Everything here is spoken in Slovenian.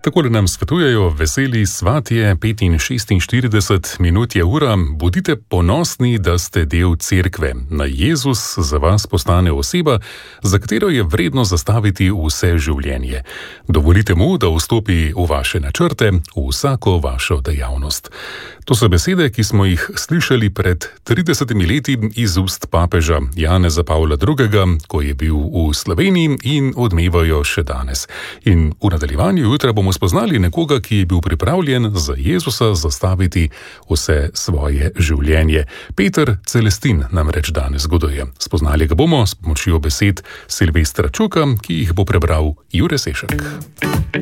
Takole nam svetujejo veseli svatje, 45 minut je ura, bodite ponosni, da ste del cerkve. Naj Jezus za vas postane oseba, za katero je vredno zastaviti vse življenje. Dovolite mu, da vstopi v vaše načrte, v vsako vašo dejavnost. To so besede, ki smo jih slišali pred 30 leti iz ust papeža Janeza Pavla II., ko je bil v Sloveniji in odmevajo še danes. In v nadaljevanju jutra bomo spoznali nekoga, ki je bil pripravljen za Jezusa zastaviti vse svoje življenje. Peter Celestin namreč danes zgoduje. Spoznali ga bomo s pomočjo besed Silvestra Čuka, ki jih bo prebral Jure Sešek.